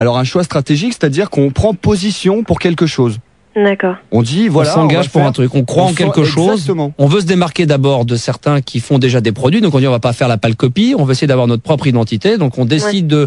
Alors un choix stratégique, c'est-à-dire qu'on prend position pour quelque chose. D'accord. On dit voilà, on s'engage pour un truc, on croit en quelque chose. Exactement. On veut se démarquer d'abord de certains qui font déjà des produits, donc on dit on va pas faire la pâle copie, on veut essayer d'avoir notre propre identité, donc on décide de,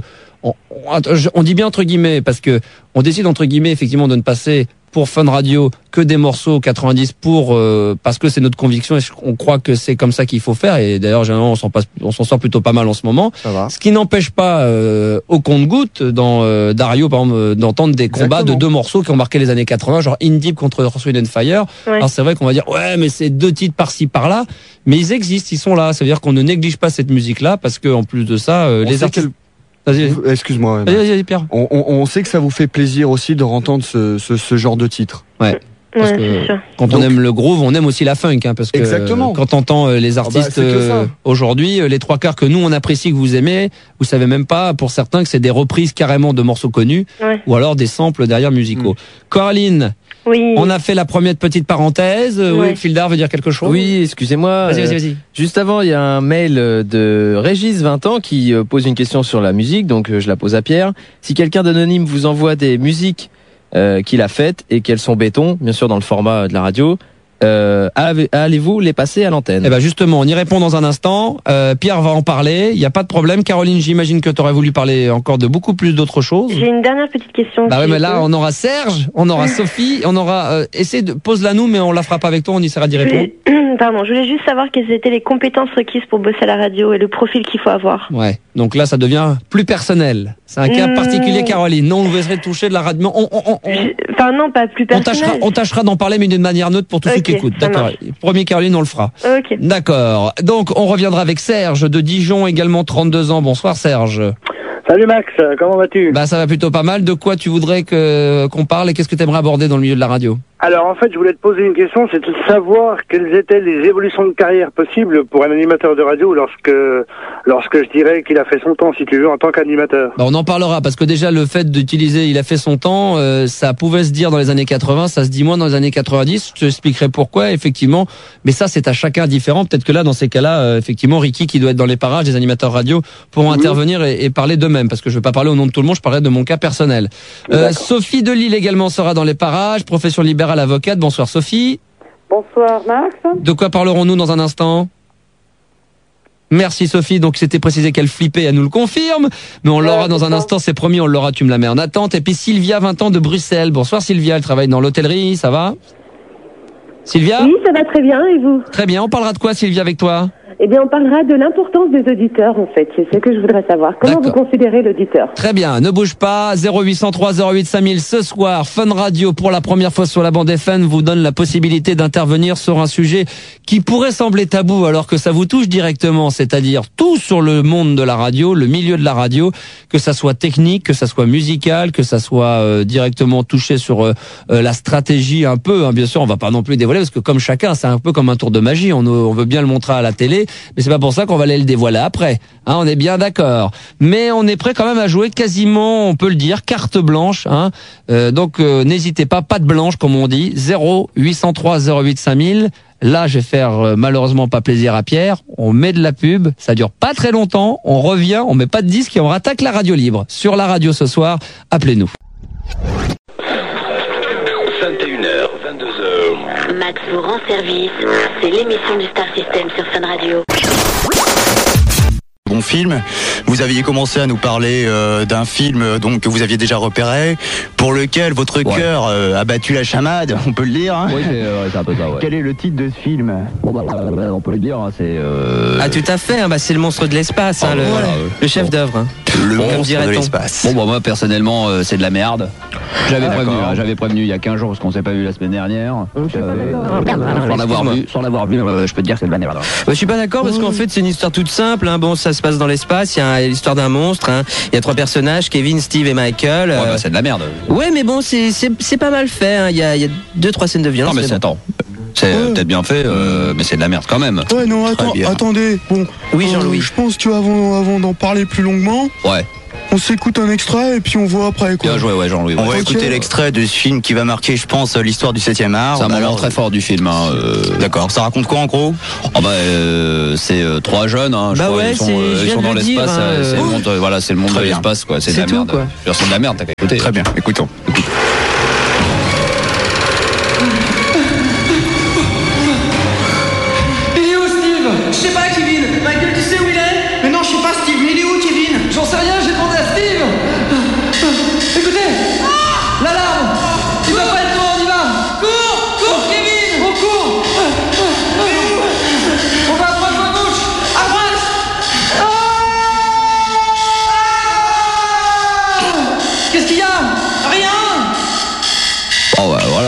on dit bien entre guillemets parce que on décide entre guillemets effectivement de ne passer pour Fun Radio que des morceaux 90 parce que c'est notre conviction et on croit que c'est comme ça qu'il faut faire, et d'ailleurs généralement on s'en sort plutôt pas mal en ce moment. Ça va. Ce qui n'empêche pas au compte-gouttes dans Dario par exemple d'entendre des combats Exactement. de deux morceaux qui ont marqué les années 80, genre In Deep contre Earth, Wind & Fire. Ouais. Alors c'est vrai qu'on va dire ouais mais c'est deux titres par-ci par-là, mais ils existent, ils sont là, ça veut dire qu'on ne néglige pas cette musique là parce que en plus de ça On les sait artistes. Vas-y, Excuse-moi. vas-y, Pierre. On sait que ça vous fait plaisir aussi de entendre ce genre de titre. Ouais. Parce Ouais, que c'est sûr. quand on aime le groove, on aime aussi la funk, hein, parce que Exactement. quand on entend les artistes c'est que ça. aujourd'hui, les trois quarts que nous on apprécie, que vous aimez, vous savez même pas pour certains que c'est des reprises carrément de morceaux connus, Ouais. ou alors des samples derrière musicaux. Coraline, Oui. on a fait la première petite parenthèse. Ouais. Oui, Fildar veut dire quelque chose. Oui, excusez-moi. Vas-y. Juste avant, il y a un mail de Régis, 20 ans, qui pose une question sur la musique, donc je la pose à Pierre. Si quelqu'un d'anonyme vous envoie des musiques qu'il a faites et qu'elles sont béton, bien sûr dans le format de la radio, allez-vous les passer à l'antenne? Eh ben justement, on y répond dans un instant. Pierre va en parler. Il n'y a pas de problème. Caroline, j'imagine que tu aurais voulu parler encore de beaucoup plus d'autres choses. J'ai une dernière petite question. Bah oui, si mais je là, peux. on aura Serge, on aura Sophie, on aura. Pose-la nous, mais on la fera pas avec toi. On essaiera d'y répondre. Pardon, je voulais juste savoir quelles étaient les compétences requises pour bosser à la radio et le profil qu'il faut avoir. Ouais. Donc là, ça devient plus personnel. C'est un cas particulier, Caroline. Non, on vous laisserait toucher de la radio. Enfin non, pas plus personnel. On tâchera d'en parler, mais d'une manière neutre pour tous ceux Ok, qui écoutent. ça D'accord. marche. Premier, Caroline, on le fera. Ok. D'accord. Donc, on reviendra avec Serge de Dijon, également 32 ans. Bonsoir, Serge. Salut Max, comment vas-tu? Bah, ça va plutôt pas mal. De quoi tu voudrais qu'on parle et qu'est-ce que tu aimerais aborder dans le milieu de la radio? Alors en fait, je voulais te poser une question, c'est de savoir quelles étaient les évolutions de carrière possibles pour un animateur de radio lorsque je dirais qu'il a fait son temps, si tu veux, en tant qu'animateur. Bah, on en parlera parce que déjà le fait d'utiliser il a fait son temps, ça pouvait se dire dans les années 80, ça se dit moins dans les années 90. Je t'expliquerai pourquoi effectivement, mais ça c'est à chacun différent. Peut-être que là dans ces cas-là, effectivement Ricky qui doit être dans les parages, des animateurs radio pourront intervenir et parler d'eux-mêmes parce que je vais pas parler au nom de tout le monde, je parlerai de mon cas personnel. Sophie Delille également sera dans les parages, profession libérale avocate. Bonsoir Sophie. Bonsoir Max. De quoi parlerons-nous dans un instant? Merci Sophie, donc c'était précisé qu'elle flippait, elle nous le confirme, mais on l'aura dans un instant, c'est promis, on l'aura, tu me la mets en attente. Et puis Sylvia, 20 ans de Bruxelles. Bonsoir Sylvia, elle travaille dans l'hôtellerie, ça va? Sylvia? Oui, ça va très bien, et vous? Très bien, on parlera de quoi Sylvia avec toi? Eh bien, on parlera de l'importance des auditeurs, en fait. C'est ce que je voudrais savoir. Comment vous considérez l'auditeur? Très bien, ne bouge pas. 0803 08 5000 ce soir. Fun Radio pour la première fois sur la bande FM vous donne la possibilité d'intervenir sur un sujet qui pourrait sembler tabou alors que ça vous touche directement, c'est-à-dire tout sur le monde de la radio, le milieu de la radio, que ça soit technique, que ça soit musical, que ça soit directement touché sur la stratégie un peu. Hein, bien sûr, on va pas non plus dévoiler parce que comme chacun, c'est un peu comme un tour de magie. On veut bien le montrer à la télé, mais c'est pas pour ça qu'on va aller le dévoiler après. Hein, on est bien d'accord. Mais on est prêt quand même à jouer quasiment, on peut le dire, carte blanche. Hein. Donc n'hésitez pas, patte blanche comme on dit. 0803 08 5000. Là, je vais faire malheureusement pas plaisir à Pierre. On met de la pub, ça dure pas très longtemps. On revient, on met pas de disque et on rattaque la radio libre. Sur la radio ce soir, appelez-nous. 21h, 22h. Max vous rend service. C'est l'émission du Star System sur Fun Radio. Bon film. Vous aviez commencé à nous parler d'un film donc que vous aviez déjà repéré, pour lequel votre cœur a battu la chamade, on peut le dire. Hein. Oui, c'est un peu ça. Ouais. Quel est le titre de ce film? Bon, on peut le dire. Hein, c'est. Ah tout à fait. Hein, bah, c'est le monstre de l'espace, hein, le chef d'œuvre. Hein. Le monstre de l'espace. Bon, moi personnellement, c'est de la merde. J'avais prévenu il y a 15 jours parce qu'on s'est pas vu la semaine dernière. Sans l'avoir vu, je peux te dire que c'est de la merde. Je suis pas d'accord parce qu'en fait c'est une histoire toute simple. Hein. Bon, ça se passe dans l'espace. Il y a l'histoire d'un monstre. Hein. Il y a 3 personnages, Kevin, Steve et Michael. Ouais, bah, c'est de la merde. Ouais, mais bon, c'est pas mal fait. Hein. Il y a 2-3 scènes de violence. Non, mais attends. C'est peut-être bien fait, mais c'est de la merde quand même. Ouais, non, attendez. Bon, oui, Jean-Louis. Je pense qu'avant d'en parler plus longuement, ouais. On s'écoute un extrait et puis on voit après quoi. Bien joué, ouais, Jean-Louis. On va Ouais. écouter l'extrait de ce film qui va marquer, je pense, l'histoire du 7e art. C'est un moment très fort du film. Hein, D'accord. Ça raconte quoi en gros? C'est 3 jeunes. Hein, je Bah crois, ouais, ils sont, c'est- je ils viens sont de dans le l'espace. dire, hein, C'est le monde, voilà, c'est le monde Très de bien. l'espace, quoi. C'est de C'est la tout, merde. quoi. C'est de la merde, t'as qu'à écouter. Très bien. Écoutons. Il est où Steve? Je sais pas Kevin. Michael, tu sais où il est? Mais non, je sais pas Steve, mais il est où Kevin? J'en sais rien, j'ai demandé à Steve. Écoutez, l'alarme. Il va pas être loin, on y va. Cours, Kevin. On court. On va à droite ou à gauche? À droite. Qu'est-ce qu'il y a? Rien. Oh, bah, voilà.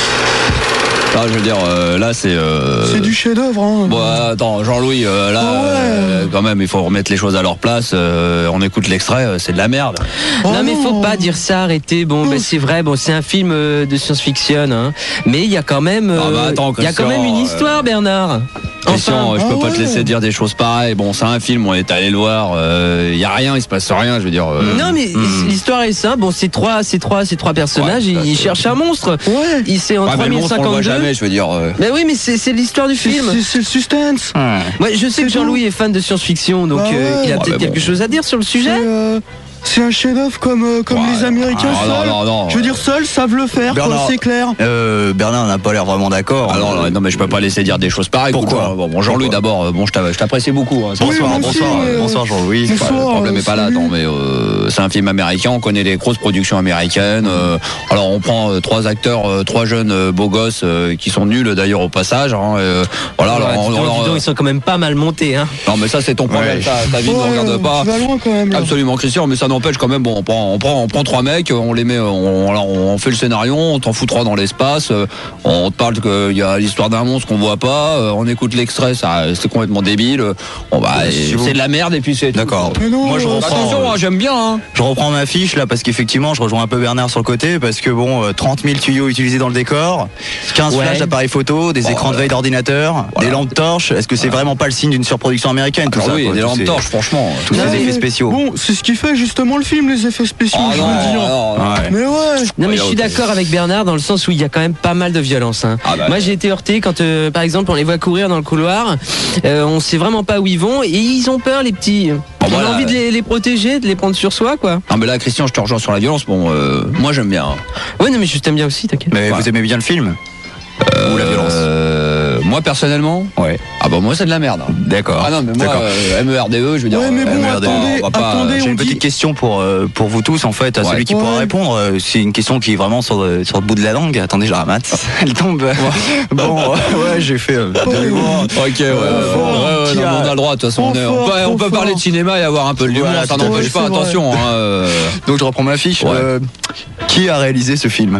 Là, je veux dire, là, c'est. C'est du chef-d'œuvre, hein. Bon, attends, Jean-Louis, là, quand même, il faut remettre les choses à leur place. On écoute l'extrait, c'est de la merde. Non mais faut pas dire ça, arrêtez. Bon, ben c'est vrai, bon c'est un film de science-fiction, hein. Mais il y a quand même, attends, il y a quand Christian, même une histoire, Bernard. Christian, je peux pas te ouais. laisser dire des choses pareilles. Bon, c'est un film, on est allé le voir. Il y a rien, il se passe rien. Je veux dire. Non mais l'histoire est simple. Bon, ces trois personnages, Ouais, ils cherchent un monstre. Ouais. Il c'est en Ouais, mais le monstre, on le voit 3052. jamais, je veux dire. Mais oui, mais c'est l'histoire du film. C'est le suspense. Moi, je sais que C'est Jean-Louis est fan de science-fiction, donc Bah ouais. il a Ouais, peut-être mais bon. quelque chose à dire sur le sujet. C'est un chef-d'œuvre comme Ouais. les Américains Ah, seuls. non, Je veux dire, seuls savent le faire, quoi, Bernard. c'est clair. Bernard n'a pas l'air vraiment d'accord. Alors, non, mais je peux pas laisser dire des choses pareilles. Pourquoi Bon, Jean-Louis, d'abord, bon, je t'apprécie beaucoup. Hein. Oui, moi aussi, Bonsoir Jean-Louis. bonsoir. Le problème n'est pas là, salut. attends, mais c'est un film américain, on connaît les grosses productions américaines. Alors on prend 3 acteurs, 3 jeunes beaux gosses qui sont nuls d'ailleurs au passage. Hein, voilà, Ouais, alors, dis donc, ils sont quand même pas mal montés, hein. non mais ça c'est ton problème, Ouais. ta vie ne Ouais, regarde pas. tu vas loin quand même. Là. Absolument Christian, mais ça n'empêche quand même, bon, on prend 3 mecs, on les met, on fait le scénario, on t'en fout 3 dans l'espace, on te parle qu'il y a l'histoire d'un monstre qu'on voit pas, on écoute l'extrait, ça c'est complètement débile. Bon bah c'est de la merde et puis c'est tout. D'accord. Mais non, Moi je reprends. Attention, hein, j'aime bien. Hein. Je reprends ma fiche là parce qu'effectivement je rejoins un peu Bernard sur le côté parce que bon 30 000 tuyaux utilisés dans le décor, 15 Ouais. flashs d'appareils photo, des écrans de veille d'ordinateur, des lampes torches. Est-ce que c'est vraiment pas le signe d'une surproduction américaine tout Alors ça oui, quoi, des tous lampes ces- torches, franchement. tous Non, ces mais effets spéciaux. Bon, c'est ce qui fait justement le film, les effets spéciaux, Oh je non, veux dire. non, non. Ouais. Mais ouais. Non mais je suis ok. d'accord avec Bernard dans le sens où il y a quand même pas mal de violence, hein. Ah bah, Moi j'ai été heurté quand par exemple on les voit courir dans le couloir, on sait vraiment pas où ils vont et ils ont peur les petits. On voilà. a envie de les protéger, de les prendre sur soi quoi. Non mais là Christian, je te rejoins sur la violence. Bon, moi j'aime bien. Ouais non mais je t'aime bien aussi, t'inquiète. Mais Ouais. vous aimez bien le film ou la violence? Moi personnellement, Ouais. ah bah moi c'est de la merde. D'accord. Ah non mais moi D'accord. MERDE, je veux dire. Ouais, mais bon, merde, attendez, on va pas- attendez, J'ai on une petite dit. question pour vous tous en fait, à Ouais. celui qui pourra Ouais. répondre. C'est une question qui est vraiment sur le bout de la langue. Attendez, je la ramasse. Elle tombe. Bon, ouais, j'ai fait. de l'humour. Ok, ouais, Qui non, a- on a le droit de toute façon. Trop On peut, fort, on peut trop parler fort. de cinéma et avoir un peu de l'humour, Voilà, ça tout à n'empêche fait, pas. c'est vrai. Attention. Hein, Donc je reprends ma fiche. Ouais. Qui a réalisé ce film?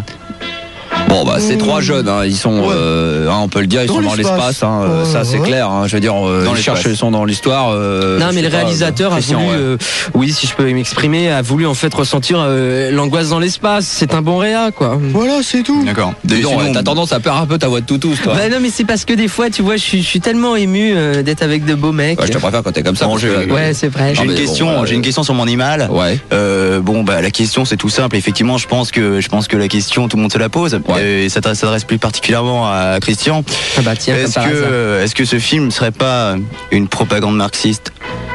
Bon bah c'est 3 jeunes, hein, ils sont, hein, on peut le dire, ils Dans sont dans l'espace. l'espace, hein, ça c'est Ouais. clair. Hein, je veux dire, Dans ils cherchent, ils sont dans l'histoire. Non mais le réalisateur a voulu, oui si je peux m'exprimer, a voulu en fait ressentir l'angoisse dans l'espace. C'est un bon réa quoi. Voilà, c'est tout. D'accord. T'as tendance à perdre un peu ta voix de toutous, toi. Bah non mais c'est parce que des fois tu vois je suis tellement ému d'être avec de beaux mecs. Ouais, je te préfère quand t'es comme ça. Bon, parce que- Ouais c'est vrai. J'ai Ah, une mais question. bon, J'ai une question sur mon animal. Ouais. Bon bah la question c'est tout simple. Effectivement, je pense que la question tout le monde se la pose. Ouais. Et ça s'adresse plus particulièrement à Christian. Ah bah tiens comme par hasard. Est-ce que ce film serait pas une propagande marxiste?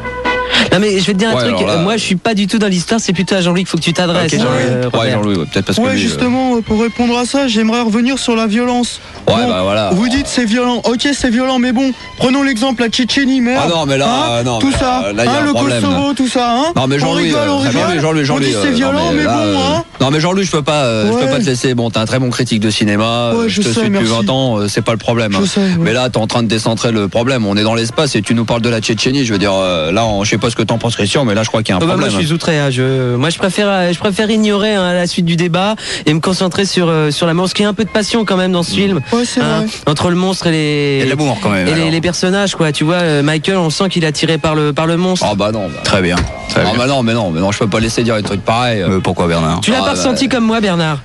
Non mais je vais te dire un Ouais, truc, alors là- moi je suis pas du tout dans l'histoire, c'est plutôt à Jean-Louis qu'il faut que tu t'adresses. Ok, Jean-Louis. Ouais, Robert. Jean-Louis, ouais, peut-être parce que Ouais, lui, justement, pour répondre à ça, j'aimerais revenir sur la violence. Ouais, Bon, bah voilà. Vous dites c'est violent, ok c'est violent, mais bon, prenons l'exemple la Tchétchénie, merde. Ah non, mais là, Hein, non, tout mais ça, là, il y a un le problème, Kosovo, tout ça, hein. Non mais on Jean-Louis, rigole, on rigole. Jean-Louis, on dit c'est violent, mais là, bon, hein. Non mais Jean-Louis, je peux pas Ouais. te laisser. Bon, t'es un très bon critique de cinéma. Ouais, je je te sais, suis depuis merci. 20 ans. C'est pas le problème. Je sais, ouais. Mais là, t'es en train de décentrer le problème. On est dans l'espace et tu nous parles de la Tchétchénie. Je veux dire, là, je sais pas ce que t'en penses, Christian, mais là, je crois qu'il y a un Ah bah, problème. moi je suis outré, hein. Moi je préfère ignorer hein, la suite du débat et me concentrer sur la mort. Parce qu'il y a un peu de passion quand même dans ce film. Ouais, c'est Hein, vrai. entre le monstre et les. Il y a de l'amour quand même. Et alors. les personnages quoi, tu vois, Michael, on sent qu'il est attiré par le monstre. Ah bah non. Bah. Très bien. Très Ah bien. bah non, mais non, je peux pas laisser dire des trucs pareils. Pourquoi Bernard? Tu l'as Ah, pas bah, ressenti comme moi, Bernard?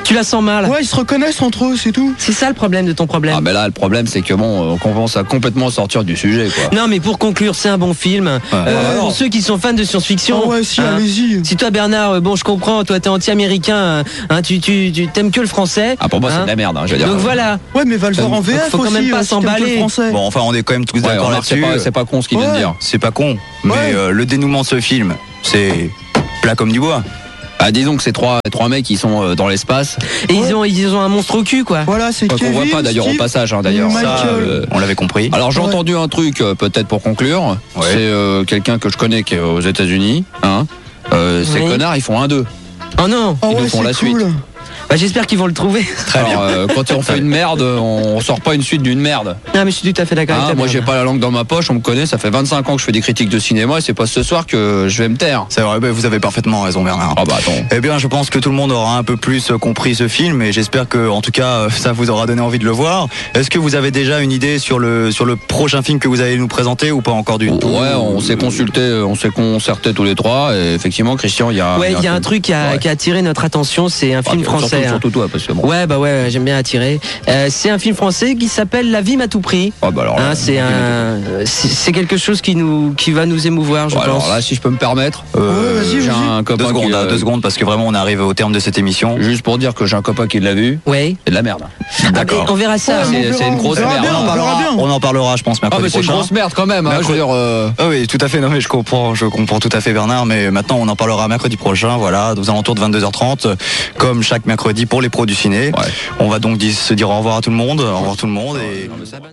Tu la sens mal. Ouais, ils se reconnaissent entre eux, c'est tout. C'est ça le problème de ton problème. Ah mais là le problème c'est que bon, on commence à complètement sortir du sujet quoi. Non mais pour conclure, c'est un bon film. Pour ceux qui sont fans de science-fiction. Ah ouais, si, allez-y. Si toi Bernard, bon je comprends, toi t'es anti-américain, hein, tu t'aimes que le français. Ah pour moi c'est de la merde, hein, je veux dire. Donc voilà. Ouais mais va le voir en VF faut aussi. quand même pas s'emballer. Bon enfin on est quand même tous d'accord là-dessus. C'est pas con ce qu'il vient de dire. C'est pas con. Mais le dénouement de ce film, c'est plat comme du bois. Ah, disons que ces trois mecs qui sont dans l'espace. Et ils ont un monstre au cul quoi. Voilà, c'est Kevin, qu'on voit pas d'ailleurs au passage d'ailleurs. Ça, on l'avait compris. Alors j'ai entendu un truc peut-être pour conclure. C'est quelqu'un que je connais qui est aux États-Unis. Hein. Ces connards ils font 1-2. Oh non. Ils nous font la suite. Bah, j'espère qu'ils vont le trouver. Très bien. Quand on fait une merde, on sort pas une suite d'une merde. Non mais je suis tout à fait d'accord avec toi. Moi j'ai pas la langue dans ma poche, on me connaît, ça fait 25 ans que je fais des critiques de cinéma et c'est pas ce soir que je vais me taire. C'est vrai, vous avez parfaitement raison Bernard. Ah bah attends. Eh bien je pense que tout le monde aura un peu plus compris ce film et j'espère que en tout cas ça vous aura donné envie de le voir. Est-ce que vous avez déjà une idée sur le prochain film que vous allez nous présenter ou pas encore du tout? Ouais, on s'est concerté tous les trois et effectivement Christian il y a un truc qui a attiré notre attention, c'est un film français. Surtout toi parce que bon. Ouais bah ouais, j'aime bien attirer. C'est un film français qui s'appelle La vie m'a tout pris. Ah bah alors là, c'est quelque chose qui va nous émouvoir, je pense. Alors là, si je peux me permettre, j'ai un copain 2 secondes parce que vraiment on arrive au terme de cette émission. Juste pour dire que j'ai un copain qui l'a vu. Ouais. C'est de la merde. D'accord. On verra ça. C'est une grosse merde. On en parlera, je pense mercredi prochain. C'est une grosse merde quand même. Hein, je veux dire. Ah oui, tout à fait. Non mais je comprends tout à fait Bernard. Mais maintenant on en parlera mercredi prochain. Voilà, aux alentours de 22h30, comme chaque mercredi pour les pros du ciné. Ouais. On va donc se dire au revoir à tout le monde. Au revoir tout le monde et.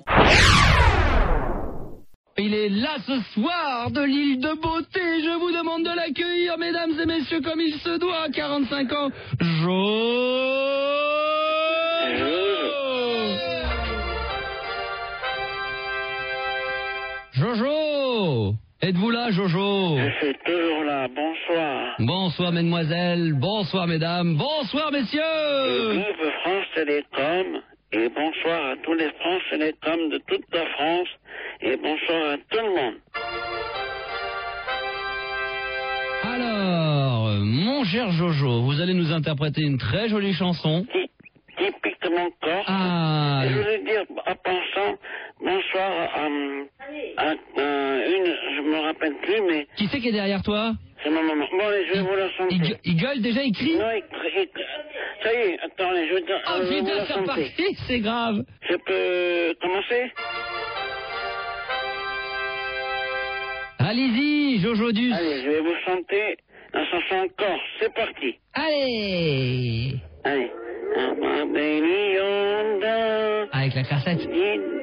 Il est là ce soir de l'île de beauté. Je vous demande de l'accueillir, mesdames et messieurs, comme il se doit. 45 ans. Jojo. Êtes-vous là, Jojo? Je suis toujours là. Bonsoir. Bonsoir, mesdemoiselles. Bonsoir, mesdames. Bonsoir, messieurs. Vive France Télécom. Et bonsoir à tous les France Télécom de toute la France. Et bonsoir à tout le monde. Alors, mon cher Jojo, vous allez nous interpréter une très jolie chanson. Typiquement corse. Ah. Je voulais dire, en pensant, bonsoir à je me rappelle plus, mais... Qui c'est qui est derrière toi? C'est ma maman. Bon, allez, je vais vous la chanter. Il gueule déjà, il crie? Non, ça y est, attendez, je vais vous la chanter. C'est grave. Je peux commencer? Allez-y, Jojo Dus. Allez, je vais vous chanter la chanson en corse. C'est parti. Allez. Allez. Avec la cassette.